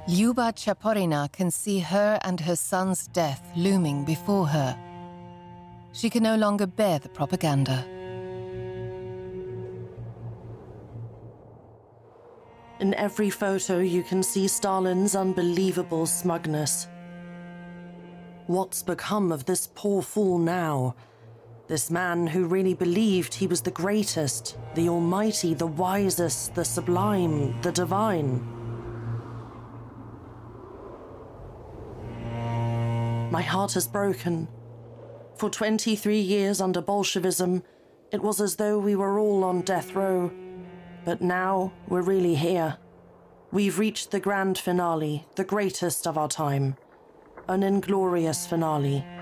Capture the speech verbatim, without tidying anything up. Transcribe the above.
Lyuba Chaporina can see her and her son's death looming before her. She can no longer bear the propaganda. In every photo, you can see Stalin's unbelievable smugness. What's become of this poor fool now? This man who really believed he was the greatest, the almighty, the wisest, the sublime, the divine. My heart is broken. For twenty-three years under Bolshevism, it was as though we were all on death row. But now we're really here. We've reached the grand finale, the greatest of our time. An inglorious finale.